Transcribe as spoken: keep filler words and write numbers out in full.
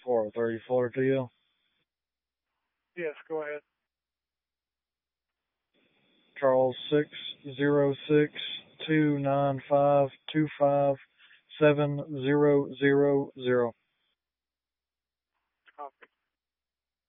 four thirty Florida to you. Yes, go ahead. Charles six zero six two nine five two five seven zero zero zero.